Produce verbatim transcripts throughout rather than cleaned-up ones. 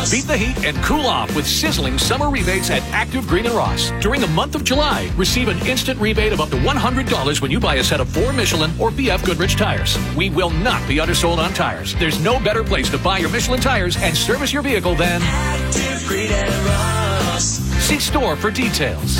Beat the heat and cool off with sizzling summer rebates at Active Green and Ross. During the month of July, receive an instant rebate of up to one hundred dollars when you buy a set of four Michelin or B F Goodrich tires. We will not be undersold on tires. There's no better place to buy your Michelin tires and service your vehicle than Active Green and Ross. See store for details.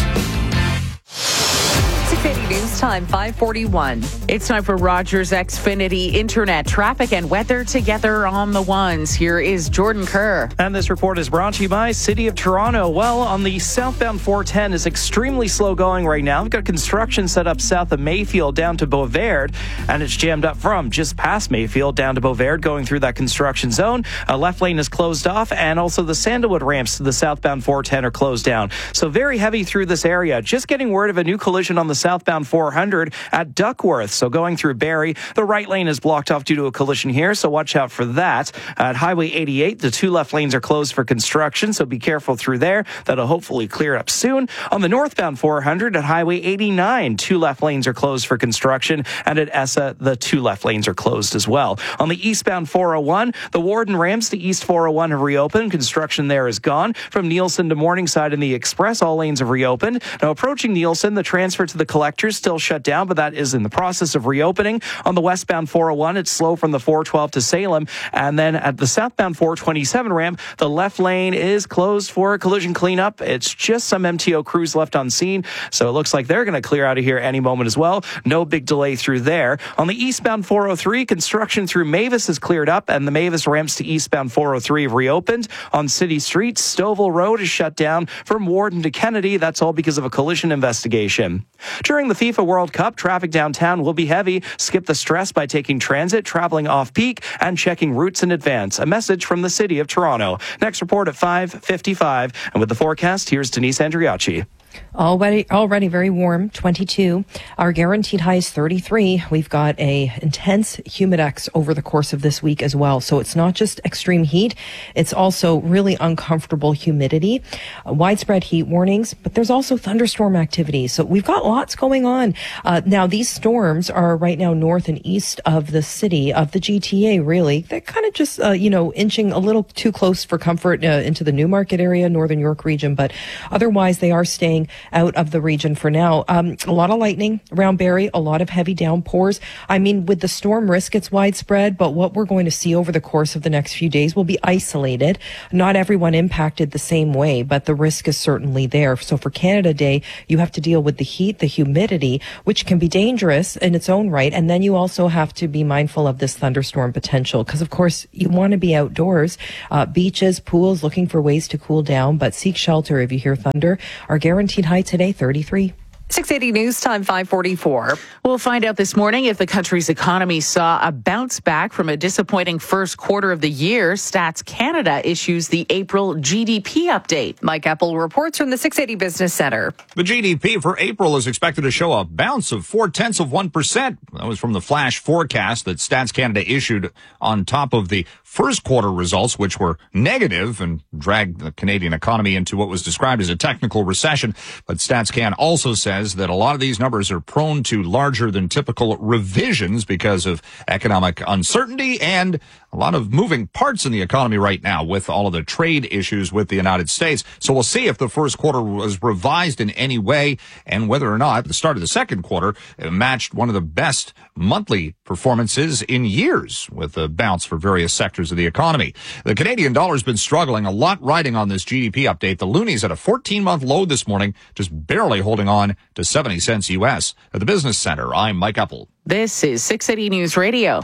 six eighty News Time, five forty-one. It's time for Rogers Xfinity Internet traffic and weather together on the ones. Here is Jordan Kerr. And this report is brought to you by City of Toronto. Well, on the southbound four ten is extremely slow going right now. We've got construction set up south of Mayfield down to Beauvert, and it's jammed up from just past Mayfield down to Beauvert going through that construction zone. A left lane is closed off, and also the Sandalwood ramps to the southbound four ten are closed down. So very heavy through this area. Just getting word of a new collision on the southbound four hundred at Duckworth. So going through Barrie, the right lane is blocked off due to a collision here, so watch out for that. At Highway eighty-eight, the two left lanes are closed for construction, so be careful through there. That'll hopefully clear up soon. On the northbound four hundred at Highway eighty-nine, two left lanes are closed for construction, and at Essa, the two left lanes are closed as well. On the eastbound four oh one, the Warden ramps to East four oh one have reopened. Construction there is gone. From Nielsen to Morningside in the Express, all lanes have reopened. Now approaching Nielsen, the transfer to the collectors still shut down, but that is in the process of reopening. On the westbound four oh one, it's slow from the four twelve to Salem. And then at the southbound four twenty-seven ramp, the left lane is closed for a collision cleanup. It's just some M T O crews left on scene, so it looks like they're going to clear out of here any moment as well. No big delay through there. On the eastbound four oh three, construction through Mavis is cleared up, and the Mavis ramps to eastbound four oh three have reopened. On City Street, Stouffville Road is shut down from Warden to Kennedy. That's all because of a collision investigation. During the FIFA World Cup, traffic downtown will be heavy. Skip the stress by taking transit, traveling off-peak, and checking routes in advance. A message from the City of Toronto. Next report at five fifty-five. And with the forecast, here's Denise Andriacci. Already, already very warm, twenty-two. Our guaranteed high is thirty-three. We've got a intense humidex over the course of this week as well. So it's not just extreme heat. It's also really uncomfortable humidity, uh, widespread heat warnings, but there's also thunderstorm activity. So we've got lots going on. Uh, now, these storms are right now north and east of the city, of the G T A, really. They're kind of just, uh, you know, inching a little too close for comfort uh, into the Newmarket area, Northern York region, but otherwise they are staying out of the region for now. Um, a lot of lightning around Barrie, a lot of heavy downpours. I mean, with the storm risk, it's widespread, but what we're going to see over the course of the next few days will be isolated. Not everyone impacted the same way, but the risk is certainly there. So for Canada Day, you have to deal with the heat, the humidity, which can be dangerous in its own right. And then you also have to be mindful of this thunderstorm potential because, of course, you want to be outdoors. Uh, beaches, pools, looking for ways to cool down, but seek shelter if you hear thunder. Our guaranteed high today, thirty-three. six eighty News Time, five forty-four. We'll find out this morning if the country's economy saw a bounce back from a disappointing first quarter of the year. Stats Canada issues the April G D P update. Mike Apple reports from the six eighty Business Center. The G D P for April is expected to show a bounce of four-tenths of one percent. That was from the flash forecast that Stats Canada issued on top of the first quarter results, which were negative and dragged the Canadian economy into what was described as a technical recession. But StatsCan also says that a lot of these numbers are prone to larger than typical revisions because of economic uncertainty and a lot of moving parts in the economy right now with all of the trade issues with the United States. So we'll see if the first quarter was revised in any way and whether or not the start of the second quarter matched one of the best monthly performances in years with a bounce for various sectors of the economy. The Canadian dollar's been struggling a lot riding on this G D P update. The loonie's at a fourteen-month low this morning, just barely holding on to seventy cents U S. At the Business Center, I'm Mike Apple. This is six eighty News Radio.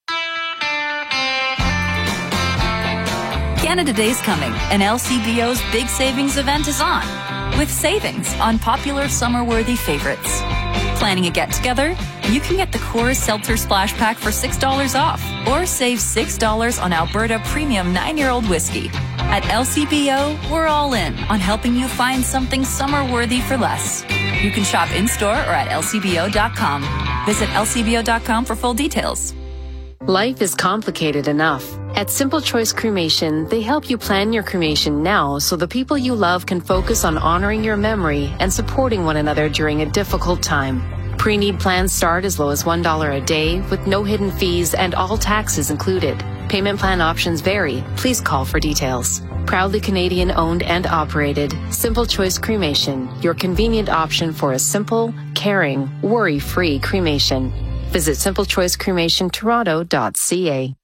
Canada Day's coming, and L C B O's big savings event is on, with savings on popular summer-worthy favorites. Planning a get-together? You can get the Coors Seltzer Splash Pack for six dollars off, or save six dollars on Alberta Premium nine-year-old whiskey. At L C B O, we're all in on helping you find something summer-worthy for less. You can shop in-store or at L C B O dot com. Visit L C B O dot com for full details. Life is complicated enough. At Simple Choice Cremation, they help you plan your cremation now so the people you love can focus on honoring your memory and supporting one another during a difficult time. Pre-need plans start as low as one dollar a day with no hidden fees and all taxes included. Payment plan options vary. Please call for details. Proudly Canadian owned and operated, Simple Choice Cremation, your convenient option for a simple, caring, worry-free cremation. Visit simple choice cremation toronto dot c a.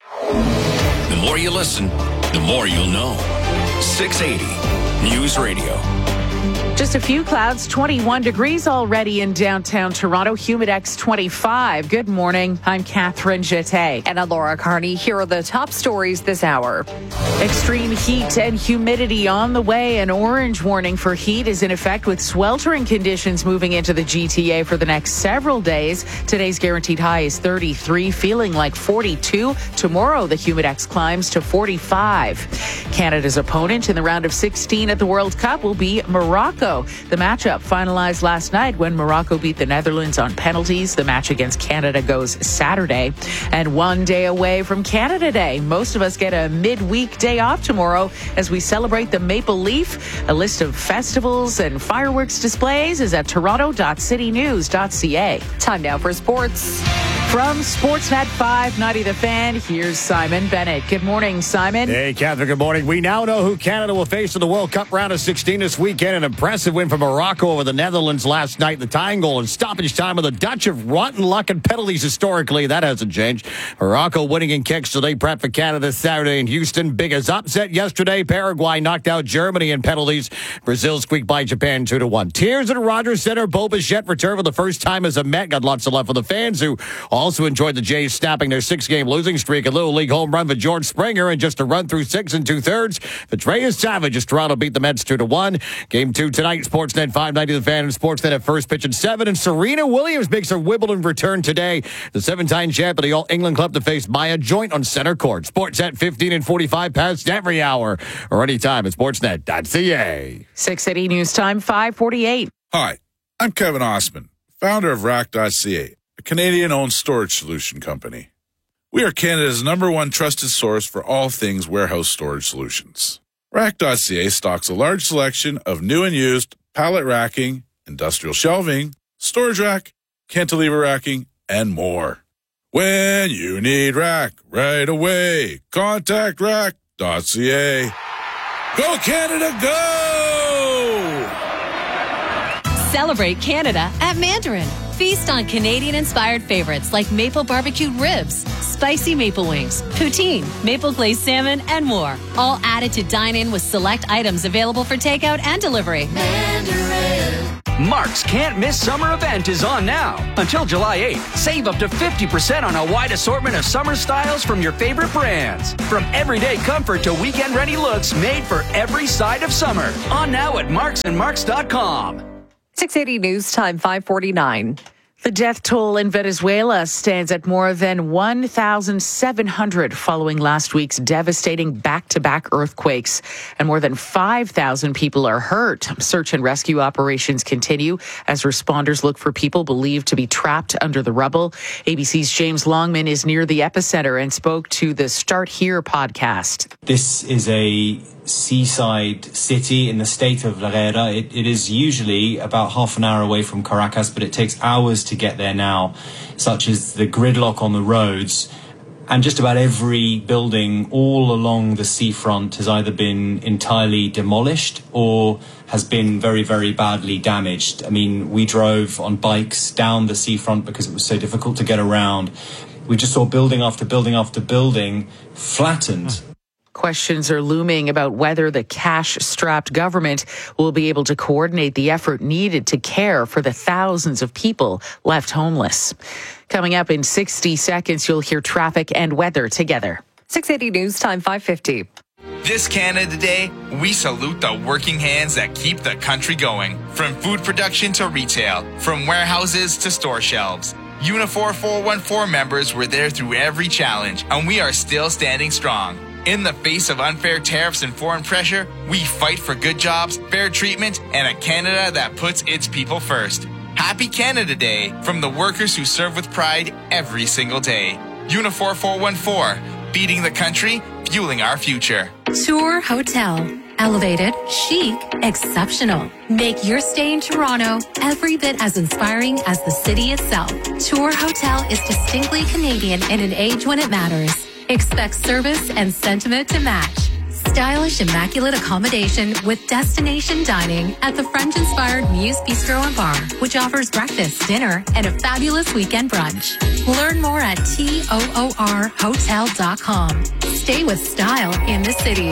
The more you listen, the more you'll know. six eighty News Radio. Just a few clouds, twenty-one degrees already in downtown Toronto, Humidex twenty-five. Good morning. I'm Catherine Jeté. And I'm Laura Carney. Here are the top stories this hour. Extreme heat and humidity on the way. An orange warning for heat is in effect with sweltering conditions moving into the G T A for the next several days. Today's guaranteed high is thirty-three, feeling like forty-two. Tomorrow, the Humidex climbs to forty-five. Canada's opponent in the round of sixteen at the World Cup will be Morocco. The matchup finalized last night when Morocco beat the Netherlands on penalties. The match against Canada goes Saturday. And one day away from Canada Day. Most of us get a midweek day off tomorrow as we celebrate the Maple Leaf. A list of festivals and fireworks displays is at toronto dot city news dot c a. Time now for sports. From Sportsnet five ninety The Fan, here's Simon Bennett. Good morning, Simon. Hey, Catherine, good morning. We now know who Canada will face in the World Cup round of sixteen this weekend. An impressive win for Morocco over the Netherlands last night. The tying goal in stoppage time of the Dutch have rotten luck and penalties historically. That hasn't changed. Morocco winning in kicks, so they prep for Canada Saturday in Houston. Biggest upset yesterday. Paraguay knocked out Germany in penalties. Brazil squeaked by Japan two to one. Tears at Rogers Center. Bo Bichette returned for the first time as a Met. Got lots of love for the fans who also enjoyed the Jays snapping their six-game losing streak. A little league home run for George Springer, and just a run through six and two-thirds for Trey Savage as Toronto beat the Mets two to one. Game two tonight, Sportsnet five ninety The Fan and Sportsnet at first pitch at seven. And Serena Williams makes her Wimbledon return today. The seven-time champ of the All-England Club to face Maya Joint on center court. Sportsnet fifteen and forty-five past every hour or anytime at sportsnet dot c a. six eighty News Time, five forty-eight. Hi, I'm Kevin Osman, founder of rack dot c a, a Canadian-owned storage solution company. We are Canada's number one trusted source for all things warehouse storage solutions. rack dot c a stocks a large selection of new and used pallet racking, industrial shelving, storage rack, cantilever racking, and more. When you need rack right away, contact rack dot c a. Go Canada, go! Celebrate Canada at Mandarin. Feast on Canadian-inspired favorites like maple barbecued ribs, spicy maple wings, poutine, maple glazed salmon, and more. All added to dine in with select items available for takeout and delivery. Mandarin. Mark's Can't Miss Summer event is on now. Until July eighth, save up to fifty percent on a wide assortment of summer styles from your favorite brands. From everyday comfort to weekend-ready looks made for every side of summer. On now at marks and marks dot com. six eighty News Time, five forty-nine. The death toll in Venezuela stands at more than one thousand seven hundred following last week's devastating back-to-back earthquakes. And more than five thousand people are hurt. Search and rescue operations continue as responders look for people believed to be trapped under the rubble. A B C's James Longman is near the epicenter and spoke to the Start Here podcast. This is a seaside city in the state of Lerida. It, it is usually about half an hour away from Caracas, but it takes hours to get there now, such as the gridlock on the roads. And just about every building all along the seafront has either been entirely demolished or has been very, very badly damaged. I mean, we drove on bikes down the seafront because it was so difficult to get around. We just saw building after building after building flattened. Questions are looming about whether the cash-strapped government will be able to coordinate the effort needed to care for the thousands of people left homeless. Coming up in sixty seconds, you'll hear traffic and weather together. six eighty News Time, five fifty. This Canada Day, we salute the working hands that keep the country going. From food production to retail, from warehouses to store shelves. Unifor four one four members were there through every challenge, and we are still standing strong. In the face of unfair tariffs and foreign pressure, we fight for good jobs, fair treatment, and a Canada that puts its people first. Happy Canada Day from the workers who serve with pride every single day. Unifor four one four, feeding the country, fueling our future. Tour Hotel. Elevated, chic, exceptional. Make your stay in Toronto every bit as inspiring as the city itself. Tour Hotel is distinctly Canadian in an age when it matters. Expect service and sentiment to match. Stylish, immaculate accommodation with destination dining at the French-inspired Muse Bistro and Bar, which offers breakfast, dinner, and a fabulous weekend brunch. Learn more at toor hotel dot com. Stay with style in the city.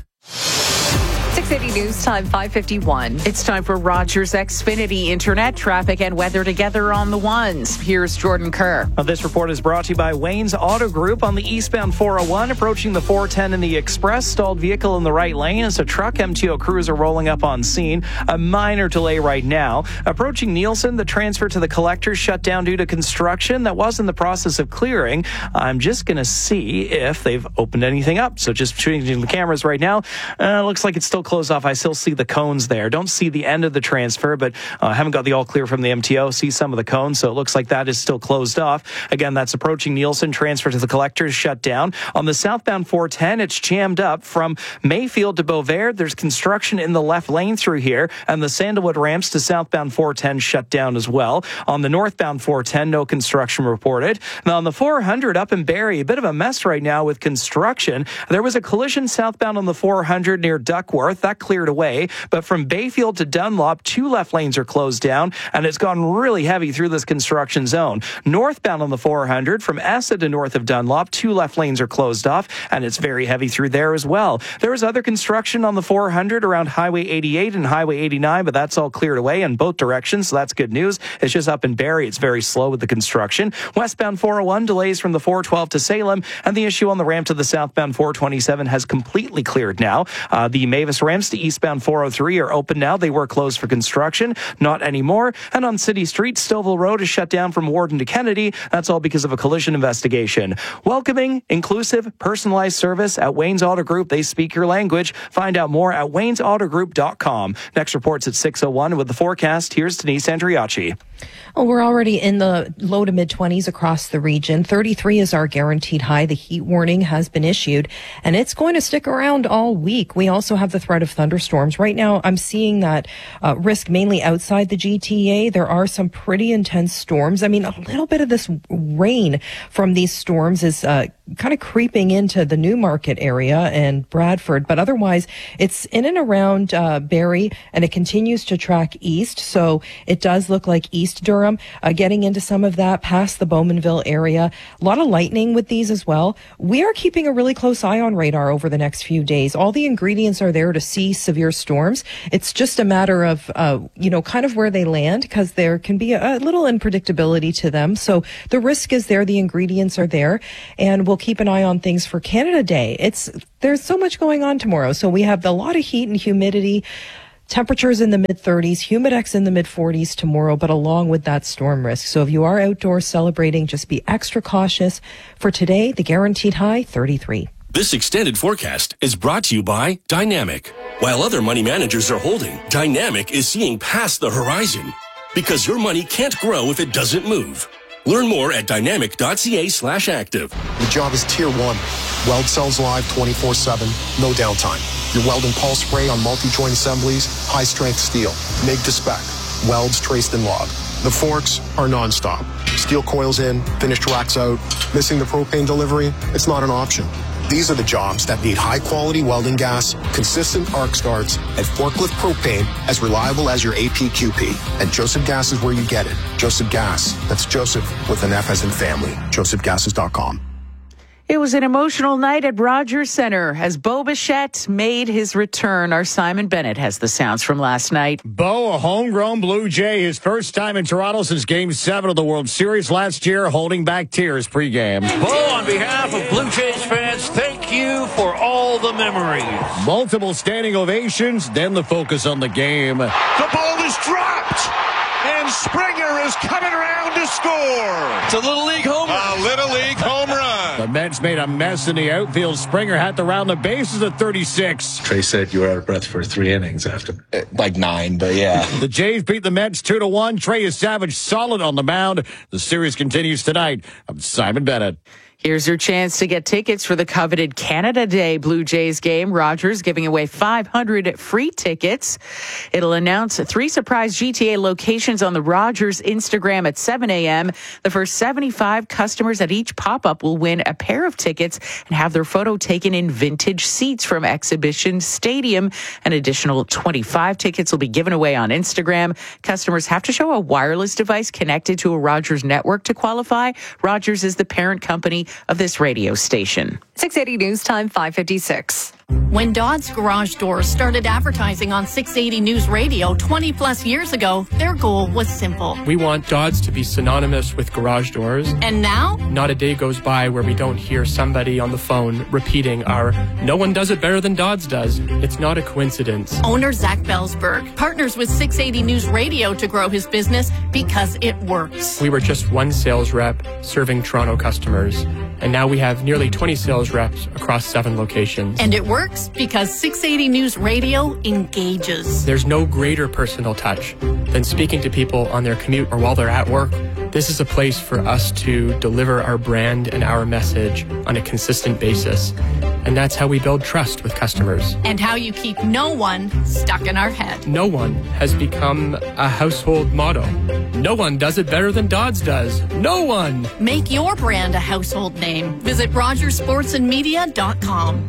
six eighty News Time, five fifty-one. It's time for Rogers Xfinity Internet traffic and weather together on the ones. Here's Jordan Kerr. Now, this report is brought to you by Wayne's Auto Group on the eastbound four oh one, approaching the four ten in the express. Stalled vehicle in the right lane as a truck M T O cruiser rolling up on scene. A minor delay right now. Approaching Nielsen, the transfer to the collector shut down due to construction that was in the process of clearing. I'm just going to see if they've opened anything up. So just changing the cameras right now. Uh, looks like it's still closed off. I still see the cones there. Don't see the end of the transfer, but I uh, haven't got the all clear from the M T O. See some of the cones, so it looks like that is still closed off. Again, that's approaching Nielsen. Transfer to the collectors shut down. On the southbound four ten, it's jammed up from Mayfield to Beauvais. There's construction in the left lane through here, and the Sandalwood ramps to southbound four ten shut down as well. On the northbound four ten, no construction reported. Now on the four hundred up in Barrie, a bit of a mess right now with construction. There was a collision southbound on the four hundred near Duckworth. That cleared away, but from Bayfield to Dunlop, two left lanes are closed down, and it's gone really heavy through this construction zone. Northbound on the four hundred, from Essa to north of Dunlop, two left lanes are closed off, and it's very heavy through there as well. There was other construction on the four hundred around Highway eighty-eight and Highway eighty-nine, but that's all cleared away in both directions, so that's good news. It's just up in Barrie, it's very slow with the construction. Westbound four oh one, delays from the four twelve to Salem, and the issue on the ramp to the southbound four twenty-seven has completely cleared now. Uh, the Mavis ramps to eastbound four oh three are open now. They were closed for construction, not anymore. And on City Street, Stouffville Road is shut down from Warden to Kennedy. That's all because of a collision investigation. Welcoming, inclusive, personalized service at Wayne's Auto Group. They speak your language. Find out more at waynes auto group dot com. Next report's at six oh one with the forecast. Here's Denise Andriachi. Well, we're already in the low to mid twenties across the region. thirty-three is our guaranteed high. The heat warning has been issued, and it's going to stick around all week. We also have the threat of thunderstorms. Right now, I'm seeing that uh, risk mainly outside the G T A. There are some pretty intense storms. I mean, a little bit of this rain from these storms is uh, kind of creeping into the Newmarket area and Bradford, but otherwise, it's in and around uh, Barrie, and it continues to track east. So it does look like East Durham, uh, getting into some of that past the Bowmanville area. A lot of lightning with these as well. We are keeping a really close eye on radar over the next few days. All the ingredients are there to see severe storms. It's just a matter of, uh, you know, kind of where they land, because there can be a, a little unpredictability to them. So the risk is there. The ingredients are there, and we'll keep an eye on things for Canada Day. It's, there's so much going on tomorrow. So we have a lot of heat and humidity. Temperatures in the mid thirties, humidex in the mid forties tomorrow, but along with that storm risk. So if you are outdoors celebrating, just be extra cautious. For today, the guaranteed high, thirty-three. This extended forecast is brought to you by Dynamic. While other money managers are holding, Dynamic is seeing past the horizon. Because your money can't grow if it doesn't move. Learn more at dynamic.ca slash active. The job is tier one. Weld cells live twenty-four seven, no downtime. Your welding pulse spray on multi-joint assemblies, high-strength steel, M I G to spec, welds traced and logged. The forks are non-stop. Steel coils in, finished racks out. Missing the propane delivery? It's not an option. These are the jobs that need high-quality welding gas, consistent arc starts, and forklift propane as reliable as your A P Q P. And Joseph Gas is where you get it. Joseph Gas. That's Joseph with an F as in family. joseph gases dot com. It was an emotional night at Rogers Centre as Bo Bichette made his return. Our Simon Bennett has the sounds from last night. Bo, a homegrown Blue Jay, his first time in Toronto since Game seven of the World Series last year, holding back tears pregame. Bo, on behalf of Blue Jays fans, thank you for all the memories. Multiple standing ovations, then the focus on the game. The ball is dropped, and Springer is coming around to score. It's a Little League home run. A Little League home run. The Mets made a mess in the outfield. Springer had to round the bases at thirty-six. Trey said you were out of breath for three innings after. Like nine, but yeah. The Jays beat the Mets two to one. Trey is Savage solid on the mound. The series continues tonight. I'm Simon Bennett. Here's your chance to get tickets for the coveted Canada Day Blue Jays game. Rogers giving away five hundred free tickets. It'll announce three surprise G T A locations on the Rogers Instagram at seven a.m. The first seventy-five customers at each pop-up will win a pair of tickets and have their photo taken in vintage seats from Exhibition Stadium. An additional twenty-five tickets will be given away on Instagram. Customers have to show a wireless device connected to a Rogers network to qualify. Rogers is the parent company of this radio station. six eighty News Time, five fifty-six. When Dodd's Garage Doors started advertising on six eighty News Radio twenty plus years ago, their goal was simple. We want Dodd's to be synonymous with garage doors. And now? Not a day goes by where we don't hear somebody on the phone repeating our "no one does it better than Dodd's does." It's not a coincidence. Owner Zach Belsberg partners with six eighty News Radio to grow his business because it works. We were just one sales rep serving Toronto customers, and now we have nearly twenty sales reps across seven locations. And it works because six eighty News Radio engages. There's no greater personal touch than speaking to people on their commute or while they're at work. This is a place for us to deliver our brand and our message on a consistent basis. And that's how we build trust with customers. And how you keep no one stuck in our head. No one has become a household motto. No one does it better than Dodd's does. No one! Make your brand a household name. Visit rogers sports and media dot com.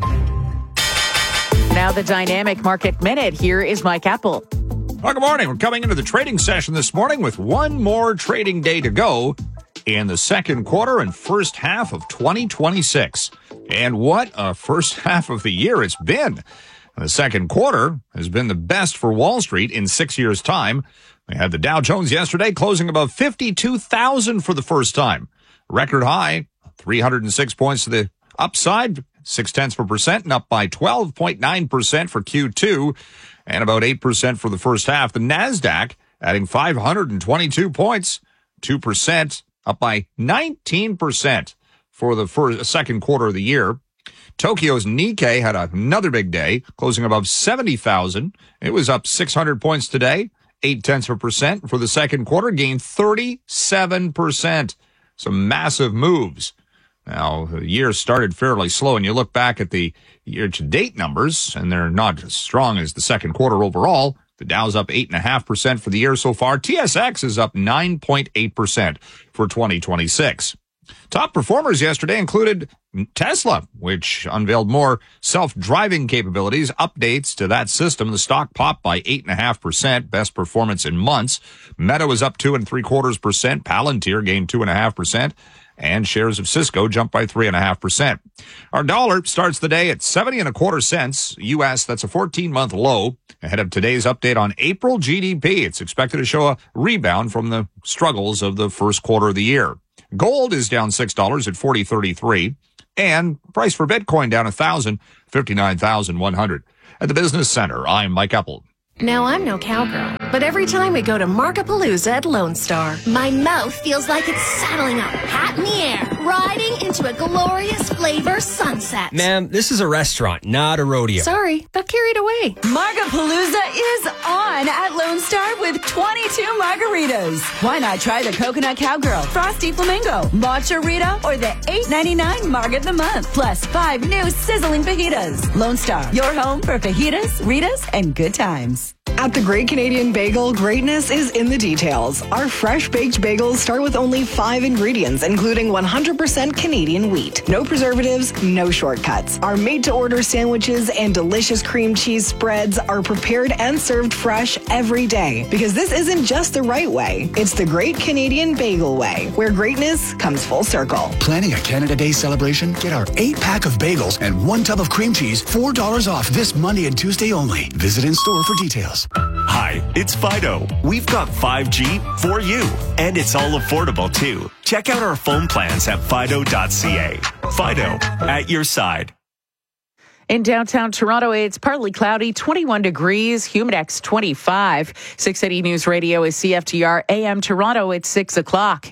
Now the Dynamic Market Minute. Here is Mike Apple. Well, good morning. We're coming into the trading session this morning with one more trading day to go in the second quarter and first half of twenty twenty-six. And what a first half of the year it's been. The second quarter has been the best for Wall Street in six years' time. We had the Dow Jones yesterday closing above fifty-two thousand for the first time. Record high, three hundred six points to the upside, six tenths of a percent, and up by twelve point nine percent for Q two, and about eight percent for the first half. The NASDAQ adding five hundred twenty-two points, two percent, up by nineteen percent for the first, second quarter of the year. Tokyo's Nikkei had another big day, closing above seventy thousand. It was up six hundred points today, eight tenths of a percent. For the second quarter, gained thirty-seven percent. Some massive moves. Now, the year started fairly slow, and you look back at the year-to-date numbers, and they're not as strong as the second quarter overall. The Dow's up eight point five percent for the year so far. T S X is up nine point eight percent for twenty twenty-six. Top performers yesterday included Tesla, which unveiled more self-driving capabilities, updates to that system. The stock popped by eight point five percent, best performance in months. Meta was up two and three quarters percent. Palantir gained two and a half percent. And shares of Cisco jumped by three and a half percent. Our dollar starts the day at seventy and a quarter cents U S. That's a fourteen month low. Ahead of today's update on April G D P, it's expected to show a rebound from the struggles of the first quarter of the year. Gold is down six dollars at forty thirty-three, and price for Bitcoin down a thousand, fifty-nine thousand one hundred. At the Business Center, I'm Mike Apple. Now, I'm no cowgirl, but every time we go to Markapalooza at Lone Star, my mouth feels like it's saddling up, hat in the air, riding into a glorious flavor sunset. Ma'am, this is a restaurant, not a rodeo. Sorry, got carried away. Markapalooza is on at Lone Star with twenty-two margaritas. Why not try the Coconut Cowgirl, Frosty Flamingo, Matcha Rita, or the eight ninety-nine Marg of the Month, plus five new sizzling fajitas. Lone Star, your home for fajitas, Ritas, and good times. At the Great Canadian Bagel, greatness is in the details. Our fresh baked bagels start with only five ingredients, including one hundred percent Canadian wheat. No preservatives, no shortcuts. Our made-to-order sandwiches and delicious cream cheese spreads are prepared and served fresh every day. Because this isn't just the right way, it's the Great Canadian Bagel way, where greatness comes full circle. Planning a Canada Day celebration? Get our eight-pack of bagels and one tub of cream cheese, four dollars off this Monday and Tuesday only. Visit in-store for details. Hi, it's Fido. We've got five G for you, and it's all affordable too. Check out our phone plans at fido dot c a. Fido, at your side. In downtown Toronto, it's partly cloudy, twenty-one degrees, Humidex twenty-five. six eighty News Radio is C F T R A M Toronto. It's six o'clock.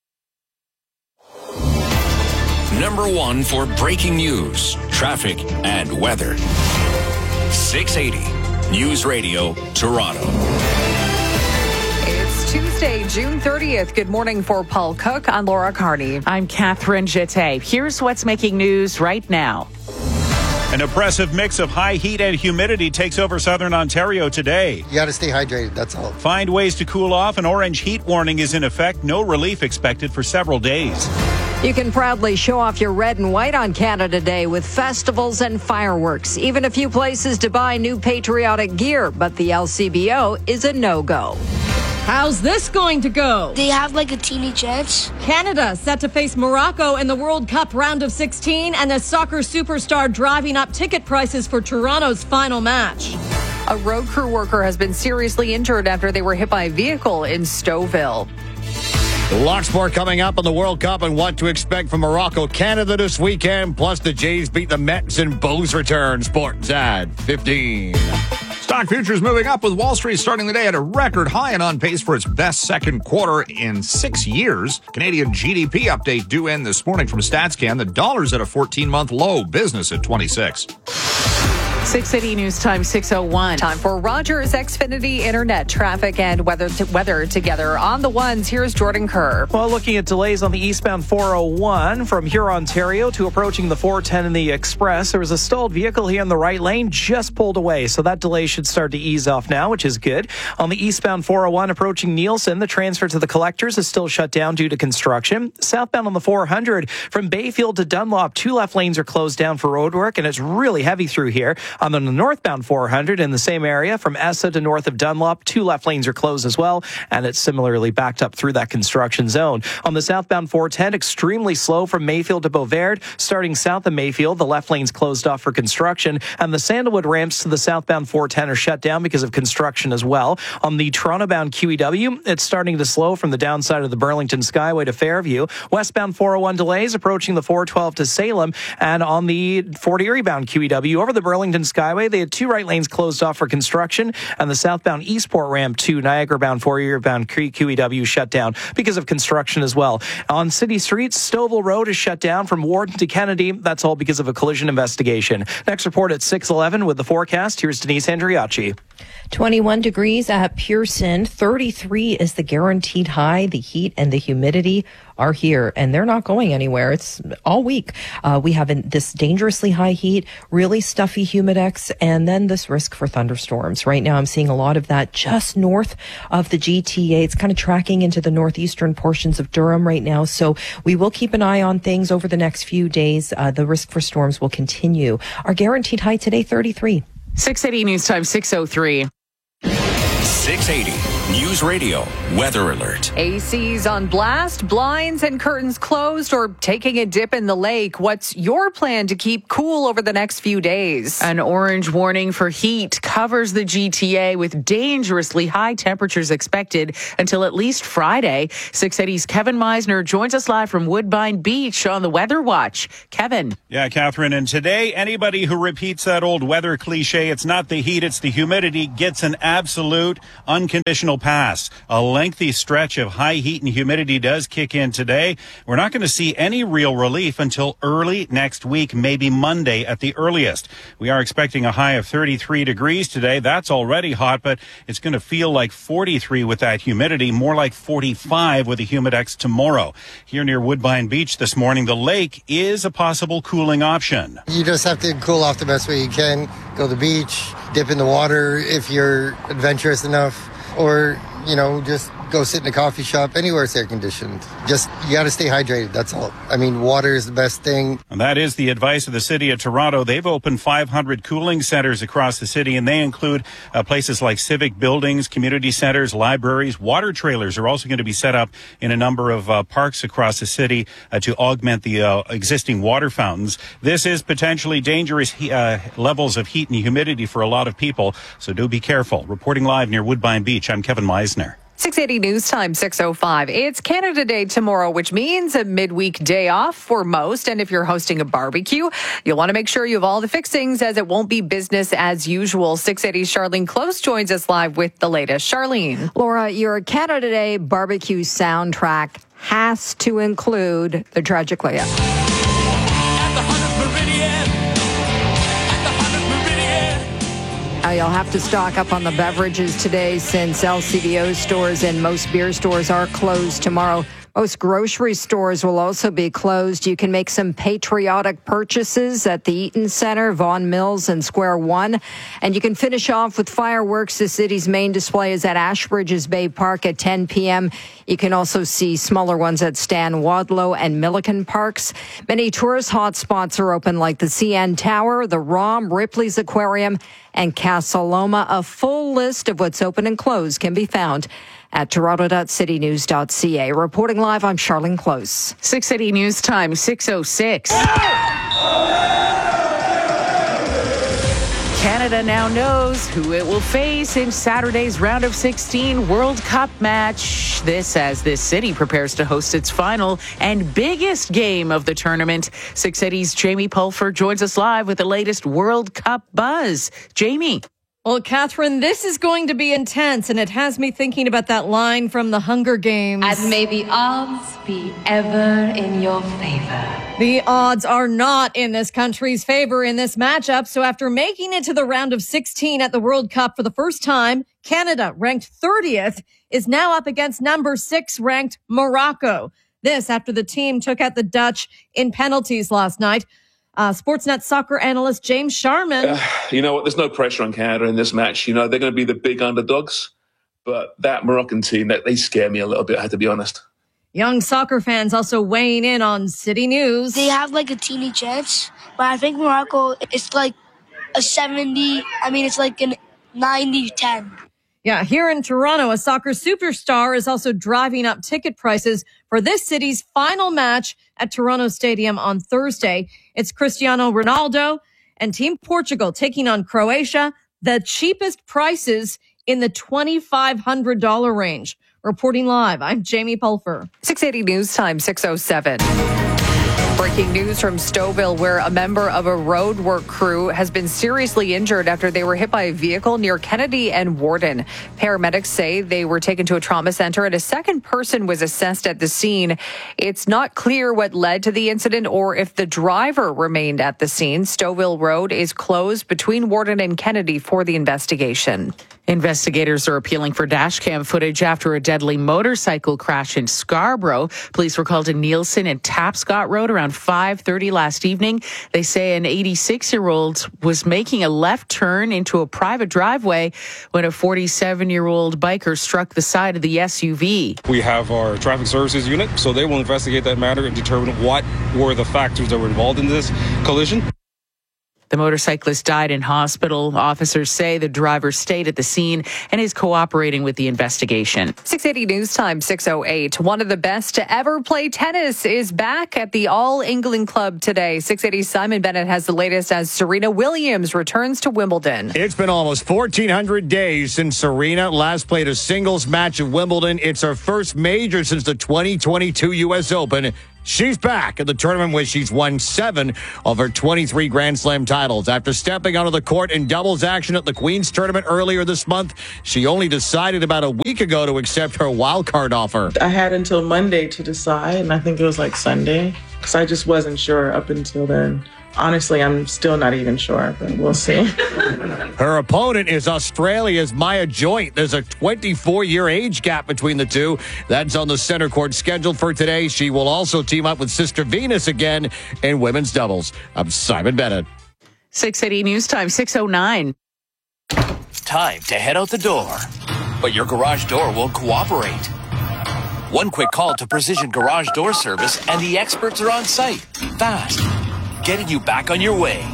Number one for breaking news, traffic, and weather. six eighty News Radio, Toronto. It's It's Tuesday, June thirtieth. Good morning for Paul Cook. I'm Laura Carney. I'm Catherine Jete. Here's what's making news right now. An oppressive mix of high heat and humidity takes over southern Ontario today. You got to stay hydrated, that's all. Find ways to cool off. An orange heat warning is in effect. No relief expected for several days. You can proudly show off your red and white on Canada Day with festivals and fireworks. Even a few places to buy new patriotic gear, but the L C B O is a no-go. How's this going to go? They have like a teeny chance. Canada set to face Morocco in the World Cup round of sixteen, and a soccer superstar driving up ticket prices for Toronto's final match. A road crew worker has been seriously injured after they were hit by a vehicle in Stouffville. Lots more coming up on the World Cup and what to expect from Morocco, Canada this weekend. Plus, the Jays beat the Mets and Bulls return. Sports at fifteen. Stock futures moving up with Wall Street starting the day at a record high and on pace for its best second quarter in six years. Canadian G D P update due in this morning from StatsCan. The dollar's at a fourteen-month low. Business at twenty-six. six eighty News Time, six oh one. Time for Rogers Xfinity Internet traffic and weather, to weather together. On the ones, here's Jordan Kerr. Well, looking at delays on the eastbound four oh one from here, Ontario, to approaching the four ten in the Express. There was a stalled vehicle here in the right lane, just pulled away, so that delay should start to ease off now, which is good. On the eastbound four oh one approaching Nielsen, the transfer to the collectors is still shut down due to construction. Southbound on the four hundred from Bayfield to Dunlop, two left lanes are closed down for roadwork, and it's really heavy through here. On the northbound four hundred in the same area from Essa to north of Dunlop, two left lanes are closed as well, and it's similarly backed up through that construction zone. On the southbound four ten, extremely slow from Mayfield to Beauvert. Starting south of Mayfield, the left lane's closed off for construction, and the Sandalwood ramps to the southbound four ten are shut down because of construction as well. On the Toronto-bound Q E W, it's starting to slow from the downside of the Burlington Skyway to Fairview. Westbound four oh one delays approaching the four twelve to Salem, and on the Fort Erie-bound Q E W over the Burlington Skyway, they had two right lanes closed off for construction, and the southbound Eastport ramp to Niagara-bound Fort Erie-bound Q E W shut down because of construction as well. On city streets, Stouffville Road is shut down from Warden to Kennedy. That's all because of a collision investigation. Next report at six eleven with the forecast. Here's Denise Andriacci. twenty-one degrees at Pearson. thirty-three is the guaranteed high. The heat and the humidity are here, and they're not going anywhere. It's all week. Uh, we have an, this dangerously high heat, really stuffy humidex, and then this risk for thunderstorms. Right now, I'm seeing a lot of that just north of the G T A. It's kind of tracking into the northeastern portions of Durham right now, so we will keep an eye on things over the next few days. Uh, the risk for storms will continue. Our guaranteed high today, thirty-three. six eighty News Time, six oh three. six eighty News Radio Weather Alert. A Cs on blast, blinds and curtains closed, or taking a dip in the lake. What's your plan to keep cool over the next few days? An orange warning for heat covers the G T A with dangerously high temperatures expected until at least Friday. six eighty's Kevin Meisner joins us live from Woodbine Beach on the Weather Watch. Kevin. Yeah, Catherine, and today anybody who repeats that old weather cliche, it's not the heat, it's the humidity, gets an absolute unconditional pass. A lengthy stretch of high heat and humidity does kick in today. We're not going to see any real relief until early next week, maybe Monday at the earliest. We are expecting a high of thirty-three degrees today. That's already hot, but it's going to feel like forty-three with that humidity, more like forty-five with the humidex tomorrow. Here near Woodbine Beach this morning, the lake is a possible cooling option. You just have to cool off the best way you can. Go to the beach, dip in the water if you're adventurous enough, or, you know, just go sit in a coffee shop, anywhere it's air conditioned. Just, you got to stay hydrated, that's all. I mean, water is the best thing. And that is the advice of the city of Toronto. They've opened five hundred cooling centers across the city, and they include uh, places like civic buildings, community centers, libraries. Water trailers are also going to be set up in a number of uh, parks across the city uh, to augment the uh, existing water fountains. This is potentially dangerous he- uh, levels of heat and humidity for a lot of people, so do be careful. Reporting live near Woodbine Beach, I'm Kevin Meisner. six eighty News Time, six oh five. It's Canada Day tomorrow, which means a midweek day off for most. And if you're hosting a barbecue, you'll want to make sure you have all the fixings, as it won't be business as usual. six eighty's Charlene Close joins us live with the latest. Charlene. Laura, your Canada Day barbecue soundtrack has to include the Tragiclia. Uh, you'll have to stock up on the beverages today since L C B O stores and most beer stores are closed tomorrow. Most grocery stores will also be closed. You can make some patriotic purchases at the Eaton Center, Vaughan Mills, and Square One. And you can finish off with fireworks. The city's main display is at Ashbridges Bay Park at ten p.m. You can also see smaller ones at Stan Wadlow and Milliken Parks. Many tourist hotspots are open, like the C N Tower, the ROM, Ripley's Aquarium, and Casa Loma. A full list of what's open and closed can be found at toronto dot city news dot c a. Reporting live, I'm Charlene Close. six eighty News Time, six oh six. Canada now knows who it will face in Saturday's round of sixteen World Cup match. This as this city prepares to host its final and biggest game of the tournament. six eighty's Jamie Pulfer joins us live with the latest World Cup buzz. Jamie. Well, Catherine, this is going to be intense, and it has me thinking about that line from the Hunger Games. And may the odds be ever in your favor. The odds are not in this country's favor in this matchup. So after making it to the round of sixteen at the World Cup for the first time, Canada, ranked thirtieth, is now up against number six ranked Morocco. This after the team took out the Dutch in penalties last night. Uh, Sportsnet soccer analyst James Sharman. Uh, you know what? There's no pressure on Canada in this match. You know, they're going to be the big underdogs. But that Moroccan team, that they scare me a little bit, I have to be honest. Young soccer fans also weighing in on City News. They have like a teeny chance, but I think Morocco, it's like a seventy. I mean, it's like a ninety ten. Yeah, here in Toronto, a soccer superstar is also driving up ticket prices for this city's final match at Toronto Stadium on Thursday. It's Cristiano Ronaldo and Team Portugal taking on Croatia. The cheapest prices in the twenty-five hundred dollars range. Reporting live, I'm Jamie Pulfer. six eighty News Time, six oh seven. Breaking news from Stouffville, where a member of a roadwork crew has been seriously injured after they were hit by a vehicle near Kennedy and Warden. Paramedics say they were taken to a trauma center and a second person was assessed at the scene. It's not clear what led to the incident or if the driver remained at the scene. Stouffville Road is closed between Warden and Kennedy for the investigation. Investigators are appealing for dashcam footage after a deadly motorcycle crash in Scarborough. Police were called to Nielsen and Tapscott Road around five thirty last evening. They say an eighty-six-year-old was making a left turn into a private driveway when a forty-seven-year-old biker struck the side of the S U V. We have our traffic services unit, so they will investigate that matter and determine what were the factors that were involved in this collision. The motorcyclist died in hospital. Officers say the driver stayed at the scene and is cooperating with the investigation. six eighty News Time, six oh eight. One of the best to ever play tennis is back at the All England Club today. six eighty's Simon Bennett has the latest as Serena Williams returns to Wimbledon. It's been almost fourteen hundred days since Serena last played a singles match at Wimbledon. It's her first major since the twenty twenty-two U S Open. She's back at the tournament where she's won seven of her twenty-three Grand Slam titles. After stepping onto the court in doubles action at the Queen's Tournament earlier this month, she only decided about a week ago to accept her wildcard offer. I had until Monday to decide, and I think it was like Sunday, because I just wasn't sure up until then. Honestly, I'm still not even sure, but we'll see. Her opponent is Australia's Maya Joint. There's a twenty-four-year age gap between the two. That's on the center court scheduled for today. She will also team up with Sister Venus again in women's doubles. I'm Simon Bennett. six eighty News Time, six oh nine. Time to head out the door, but your garage door won't cooperate. One quick call to Precision Garage Door Service and the experts are on site. Fast. Getting you back on your way.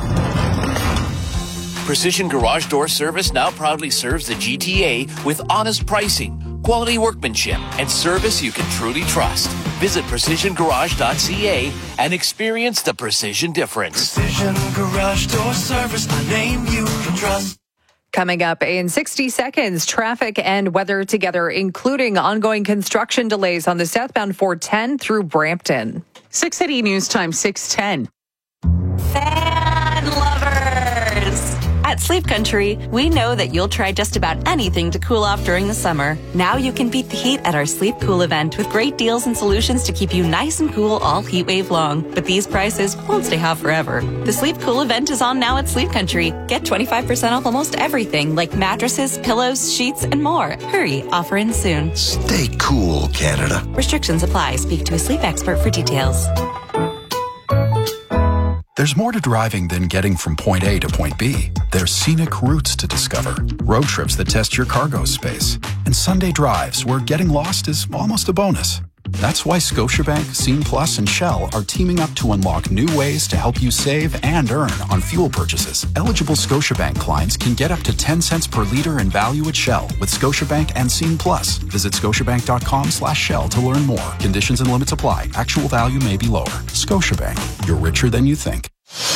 Precision Garage Door Service now proudly serves the G T A with honest pricing, quality workmanship, and service you can truly trust. Visit precision garage dot c a and experience the precision difference. Precision Garage Door Service, a name you can trust. Coming up in sixty seconds, traffic and weather together, including ongoing construction delays on the southbound four ten through Brampton. six eighty News Time, six ten. Fan lovers! At At Sleep Country, we know that you'll try just about anything to cool off during the summer. Now you can beat the heat at our Sleep Cool event with great deals and solutions to keep you nice and cool all heat wave long. But these prices won't stay hot forever. The Sleep Cool event is on now at Sleep Country. Get twenty-five percent off almost everything like mattresses, pillows, sheets, and more. Hurry, offer ends soon. Stay cool, Canada. Restrictions apply. Speak to a sleep expert for details. There's more to driving than getting from point A to point B. There's scenic routes to discover, road trips that test your cargo space, and Sunday drives where getting lost is almost a bonus. That's why Scotiabank, Scene Plus, and Shell are teaming up to unlock new ways to help you save and earn on fuel purchases. Eligible Scotiabank clients can get up to ten cents per liter in value at Shell with Scotiabank and Scene Plus. Visit scotiabank.com slash Shell to learn more. Conditions and limits apply. Actual value may be lower. Scotiabank. You're richer than you think.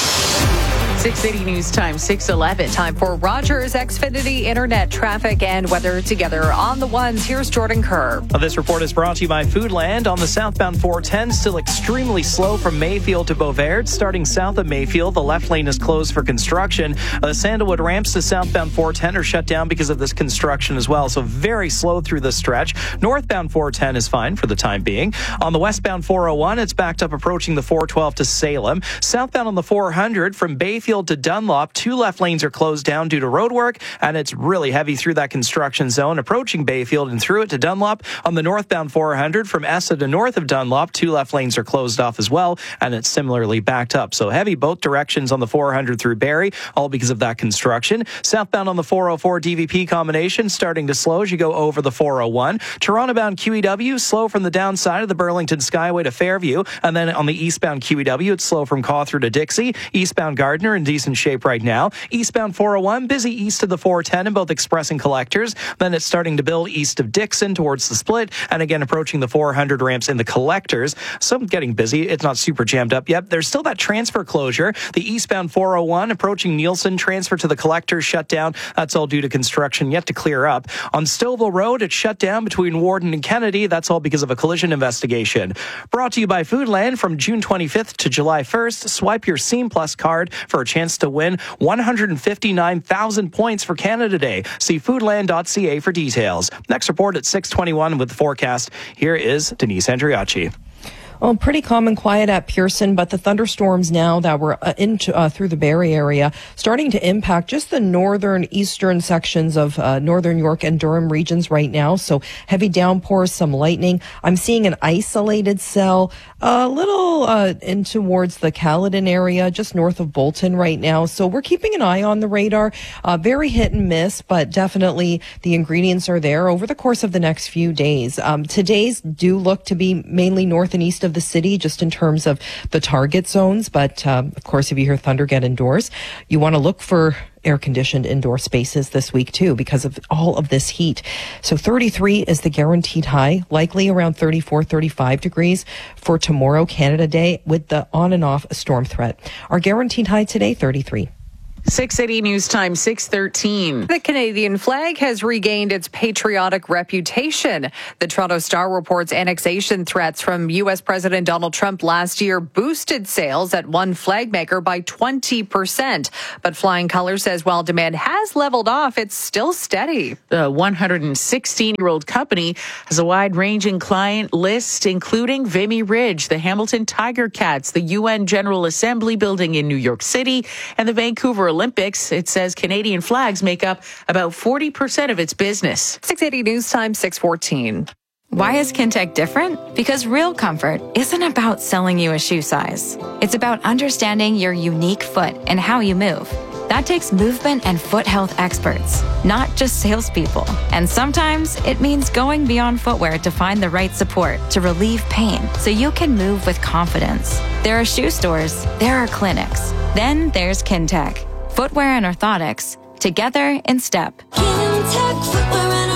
six eighty News Time, six eleven. Time for Rogers Xfinity Internet traffic and weather together on the ones. Here's Jordan Kerr. This report is brought to you by Foodland. On the southbound four ten, still extremely slow from Mayfield to Beauvais. Starting south of Mayfield, the left lane is closed for construction. The Sandalwood ramps to southbound four ten are shut down because of this construction as well, so very slow through this stretch. Northbound four ten is fine for the time being. On the westbound four oh one, it's backed up approaching the four twelve to Salem. Southbound on the four hundred from Bayfield to Dunlop, two left lanes are closed down due to road work, and it's really heavy through that construction zone approaching Bayfield and through it to Dunlop. On the northbound four hundred from Essa to north of Dunlop, two left lanes are closed off as well, and it's similarly backed up. So heavy both directions on the four hundred through Barrie, all because of that construction. Southbound on the four oh four D V P combination starting to slow as you go over the four oh one. Toronto-bound Q E W slow from the downside of the Burlington Skyway to Fairview, and then on the eastbound Q E W it's slow from Cawthron to Dixie. Eastbound Gardner in decent shape right now. Eastbound four oh one busy east of the four ten in both Express and Collectors. Then it's starting to build east of Dixon towards the Split, and again approaching the four hundred ramps in the Collectors. Some getting busy. It's not super jammed up yet. There's still that transfer closure. The eastbound four oh one approaching Nielsen, transfer to the Collectors shut down. That's all due to construction yet to clear up. On Stouffville Road, it's shut down between Warden and Kennedy. That's all because of a collision investigation. Brought to you by Foodland. From June twenty-fifth to July first, swipe your Scene Plus card for a chance to win one hundred fifty-nine thousand points for Canada Day. See foodland dot c a for details. Next report at six twenty-one with the forecast. Here is Denise Andriacci. Well, pretty calm and quiet at Pearson, but the thunderstorms now that were uh, into uh, through the Barrie area starting to impact just the northern eastern sections of uh, northern York and Durham regions right now. So heavy downpours, some lightning. I'm seeing an isolated cell a little uh, in towards the Caledon area, just north of Bolton right now. So we're keeping an eye on the radar. Uh, very hit and miss, but definitely the ingredients are there over the course of the next few days. Um, today's do look to be mainly north and east of the city, just in terms of the target zones. But um, of course, if you hear thunder, get indoors. You want to look for air-conditioned indoor spaces this week too, because of all of this heat. So thirty-three is the guaranteed high, likely around thirty-four, thirty-five degrees for tomorrow, Canada Day, with the on and off storm threat. Our guaranteed high today, thirty-three. six eighty News Time, six thirteen. The Canadian flag has regained its patriotic reputation. The Toronto Star reports annexation threats from U S President Donald Trump last year boosted sales at one flag maker by twenty percent. But Flying Colors says while demand has leveled off, it's still steady. The one hundred sixteen-year-old company has a wide-ranging client list, including Vimy Ridge, the Hamilton Tiger Cats, the U N General Assembly building in New York City, and the Vancouver Olympics. It says Canadian flags make up about forty percent of its business. six eighty News Time, six fourteen. Why is Kintec different? Because real comfort isn't about selling you a shoe size. It's about understanding your unique foot and how you move. That takes movement and foot health experts, not just salespeople. And sometimes it means going beyond footwear to find the right support to relieve pain so you can move with confidence. There are shoe stores, there are clinics. Then there's Kintec. Footwear and orthotics, together in step. Kintec Footwear and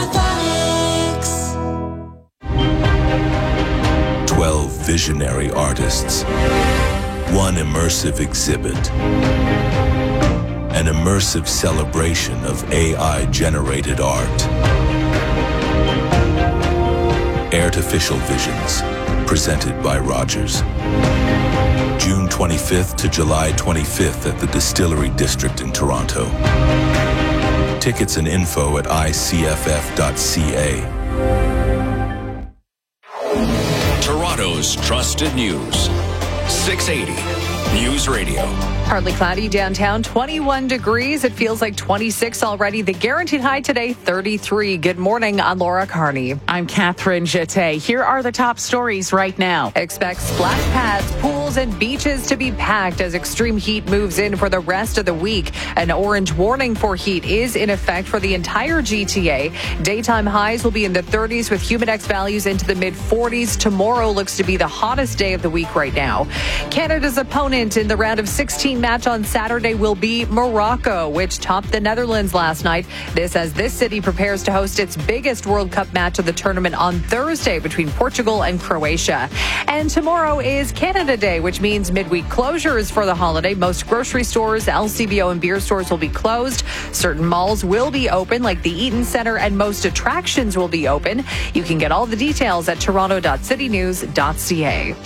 Orthotics. Twelve visionary artists. One immersive exhibit. An immersive celebration of A I-generated art. Artificial Visions, presented by Rogers. June twenty-fifth to July twenty-fifth at the Distillery District in Toronto. Tickets and info at I C F F dot C A. Toronto's trusted news. six eighty News Radio. Partly cloudy downtown, twenty-one degrees. It feels like twenty-six already. The guaranteed high today, thirty-three. Good morning. I'm Laura Carney. I'm Catherine Jeté. Here are the top stories right now. Expect splash pads, pools, and beaches to be packed as extreme heat moves in for the rest of the week. An orange warning for heat is in effect for the entire G T A. Daytime highs will be in the thirties with humidex values into the mid forties. Tomorrow looks to be the hottest day of the week right now. Canada's opponent in the round of sixteen match on Saturday will be Morocco, which topped the Netherlands last night. This as this city prepares to host its biggest World Cup match of the tournament on Thursday between Portugal and Croatia. And tomorrow is Canada Day, which means midweek closures for the holiday. Most grocery stores, L C B O, and beer stores will be closed. Certain malls will be open, like the Eaton Centre, and most attractions will be open. You can get all the details at toronto dot city news dot c a.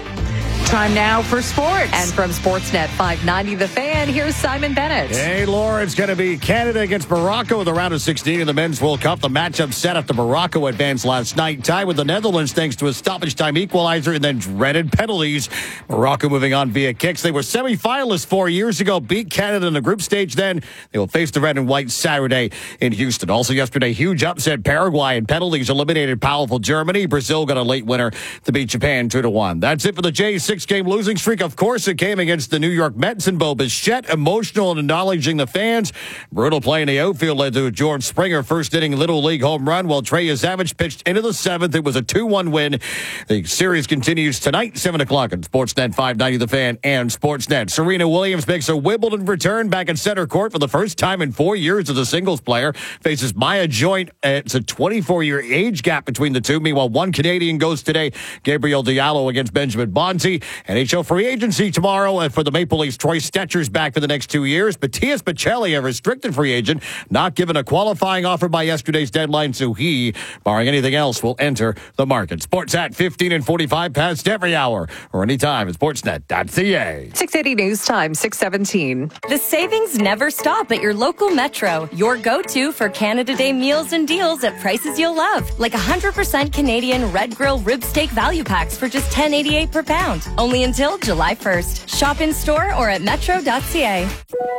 Time now for sports. And from Sportsnet five ninety The Fan, here's Simon Bennett. Hey, Laura, it's going to be Canada against Morocco in the round of sixteen of the Men's World Cup. The matchup set after Morocco advanced last night, tied with the Netherlands thanks to a stoppage time equalizer and then dreaded penalties. Morocco moving on via kicks. They were semifinalists four years ago, beat Canada in the group stage then. They will face the red and white Saturday in Houston. Also yesterday, huge upset. Paraguay and penalties eliminated powerful Germany. Brazil got a late winner to beat Japan two to one. That's it for the Jays' six-game losing streak. Of course, it came against the New York Mets and Bo Bichette, emotional and acknowledging the fans. Brutal play in the outfield led to a George Springer first inning Little League home run, while Trey Yzavich pitched into the seventh. It was a two one win. The series continues tonight, seven o'clock on Sportsnet five ninety The Fan and Sportsnet. Serena Williams makes a Wimbledon return back at center court for the first time in four years as a singles player. Faces Maya Joint. It's a twenty-four-year age gap between the two. Meanwhile, one Canadian goes today, Gabriel Diallo against Benjamin Bonzi. N H L free agency tomorrow for the Maple Leafs. Troy Stetcher's back for the next two years. Matthias Bocelli, a restricted free agent, not given a qualifying offer by yesterday's deadline, so he, barring anything else, will enter the market. Sports at fifteen and forty-five past every hour or anytime at sportsnet dot c a. six eighty News Time, six seventeen. The savings never stop at your local Metro. Your go-to for Canada Day meals and deals at prices you'll love. Like one hundred percent Canadian Red Grill rib steak value packs for just ten eighty-eight per pound. Only until July first. Shop in store or at metro dot c a.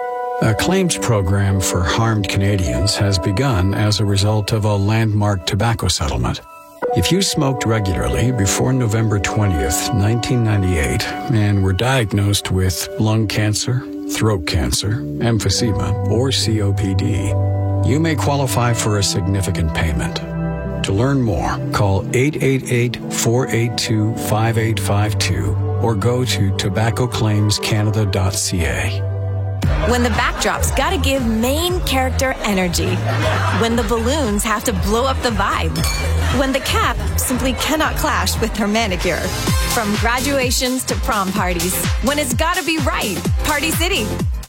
A claims program for harmed Canadians has begun as a result of a landmark tobacco settlement. If you smoked regularly before November twentieth, nineteen ninety-eight, and were diagnosed with lung cancer, throat cancer, emphysema, or C O P D, you may qualify for a significant payment. To learn more, call eight eight eight, four eight two, five eight five two or go to tobacco claims canada dot c a. When the backdrop's gotta give main character energy. When the balloons have to blow up the vibe. When the cap simply cannot clash with her manicure. From graduations to prom parties. When it's gotta be right. Party City.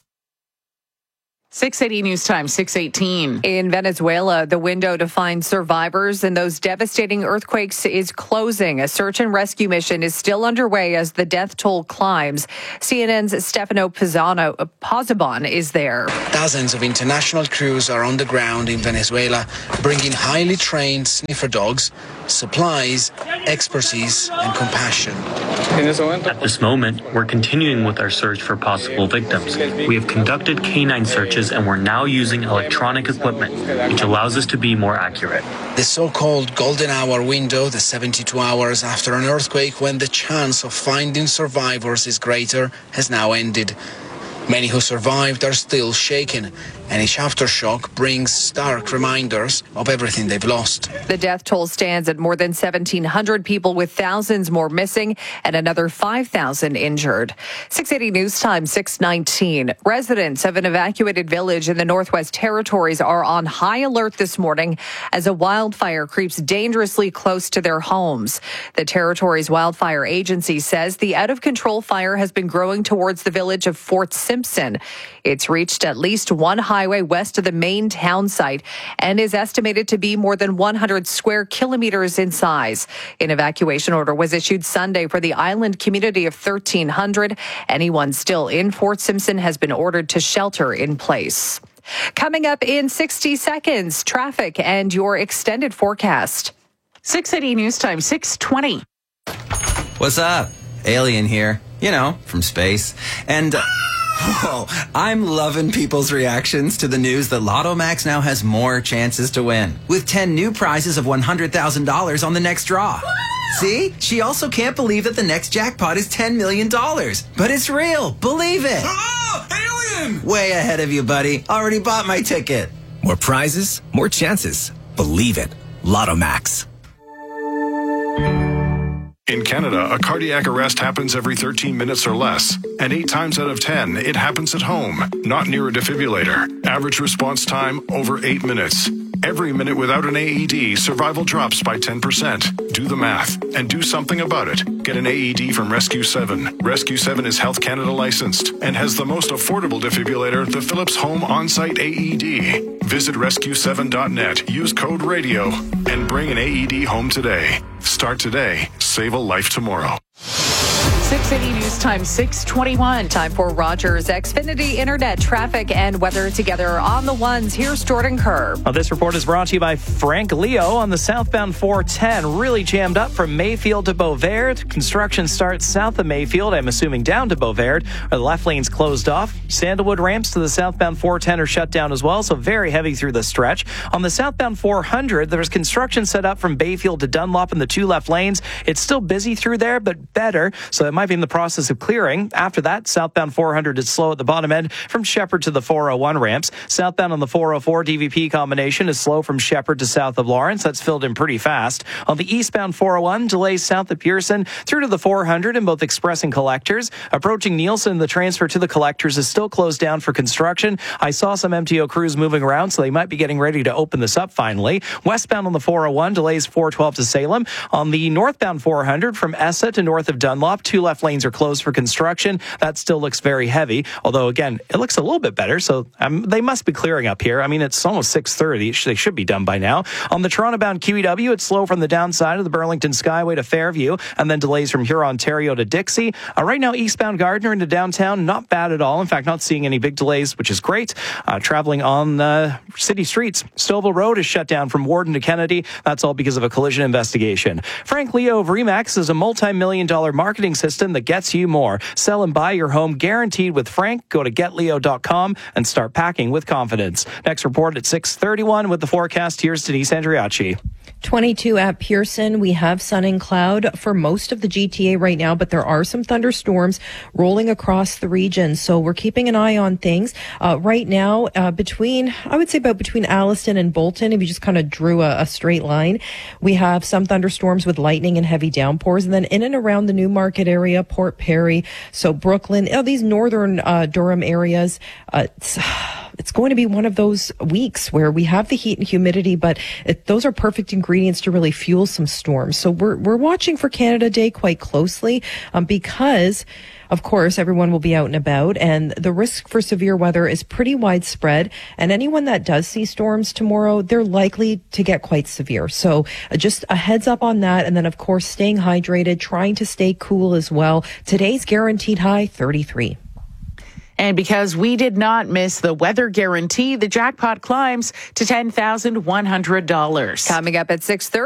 six eighty News Time, six eighteen. In Venezuela, the window to find survivors in those devastating earthquakes is closing. A search and rescue mission is still underway as the death toll climbs. C N N's Stefano Pizzano, uh, Pozzebon is there. Dozens of international crews are on the ground in Venezuela, bringing highly trained sniffer dogs, supplies, expertise, and compassion. At this moment, we're continuing with our search for possible victims. We have conducted canine searches and we're now using electronic equipment, which allows us to be more accurate. The so-called golden hour window, the seventy-two hours after an earthquake when the chance of finding survivors is greater, has now ended. Many who survived are still shaken, and each aftershock brings stark reminders of everything they've lost. The death toll stands at more than seventeen hundred people, with thousands more missing and another five thousand injured. six eighty News Time, six nineteen. Residents of an evacuated village in the Northwest Territories are on high alert this morning as a wildfire creeps dangerously close to their homes. The Territories Wildfire Agency says the out-of-control fire has been growing towards the village of Fort Simpson. It's reached at least one high Highway west of the main town site and is estimated to be more than one hundred square kilometers in size. An evacuation order was issued Sunday for the island community of thirteen hundred. Anyone still in Fort Simpson has been ordered to shelter in place. Coming up in sixty seconds, traffic and your extended forecast. six eighty News Time, six twenty. What's up? Alien here. You know, from space. And, uh, whoa, I'm loving people's reactions to the news that Lotto Max now has more chances to win, with ten new prizes of one hundred thousand dollars on the next draw. See? She also can't believe that the next jackpot is ten million dollars. But it's real. Believe it. Oh, alien! Way ahead of you, buddy. Already bought my ticket. More prizes, more chances. Believe it. Lotto Max. In Canada, a cardiac arrest happens every thirteen minutes or less, and eight times out of ten, it happens at home, not near a defibrillator. Average response time, over eight minutes. Every minute without an A E D, survival drops by ten percent. Do the math, and do something about it. Get an A E D from Rescue seven. Rescue seven is Health Canada licensed, and has the most affordable defibrillator, the Philips Home On-Site A E D. Visit rescue seven dot net, use code RADIO, and bring an A E D home today. Start today, save a life tomorrow. six eighty News Time, six twenty-one. Time for Rogers Xfinity Internet traffic and weather together on the ones. Here's Jordan Kerr. Well, this report is brought to you by Frank Leo on the southbound four ten. Really jammed up from Mayfield to Beauvert. Construction starts south of Mayfield, I'm assuming down to Beauvert. The left lane's closed off. Sandalwood ramps to the southbound four ten are shut down as well, so very heavy through the stretch. On the southbound four hundred, there's construction set up from Bayfield to Dunlop in the two left lanes. It's still busy through there, but better, so it might be in the process of clearing. After that, southbound four hundred is slow at the bottom end from Shepherd to the four oh one ramps. Southbound on the four oh four D V P combination is slow from Shepherd to south of Lawrence. That's filled in pretty fast. On the eastbound four oh one, delays south of Pearson through to the four hundred in both Express and Collectors. Approaching Nielsen, the transfer to the Collectors is still closed down for construction. I saw some M T O crews moving around, so they might be getting ready to open this up finally. Westbound on the four oh one, delays four twelve to Salem. On the northbound four hundred from Essa to north of Dunlop, two left lanes are closed for construction. That still looks very heavy, although again, it looks a little bit better, so um, they must be clearing up here. I mean, it's almost six thirty. They should be done by now. On the Toronto-bound Q E W, it's slow from the downside of the Burlington Skyway to Fairview, and then delays from Huron, Ontario to Dixie. Uh, right now, eastbound Gardner into downtown, not bad at all. In fact, not seeing any big delays, which is great. Uh, traveling on uh, city streets, Stouffville Road is shut down from Warden to Kennedy. That's all because of a collision investigation. Frank Leo of Remax is a multi-million dollar marketing system that gets you more. Sell and buy your home guaranteed with Frank. Go to get leo dot com and start packing with confidence. Next report at six thirty-one with the forecast. Here's Denise Andriacci. twenty-two at Pearson. We have sun and cloud for most of the G T A right now, but there are some thunderstorms rolling across the region. So we're keeping an eye on things. Uh, right now, uh, between, I would say about between Alliston and Bolton, if you just kind of drew a, a straight line, we have some thunderstorms with lightning and heavy downpours. And then in and around the Newmarket area, Port Perry, so Brooklyn, oh, these northern uh, Durham areas, uh, it's, it's going to be one of those weeks where we have the heat and humidity, but it, those are perfect ingredients to really fuel some storms. So we're we're watching for Canada Day quite closely um, because, of course, everyone will be out and about, and the risk for severe weather is pretty widespread. And anyone that does see storms tomorrow, they're likely to get quite severe. So uh, just a heads up on that. And then, of course, staying hydrated, trying to stay cool as well. Today's guaranteed high, thirty-three. And because we did not miss the weather guarantee, the jackpot climbs to ten thousand one hundred dollars. Coming up at six thirty.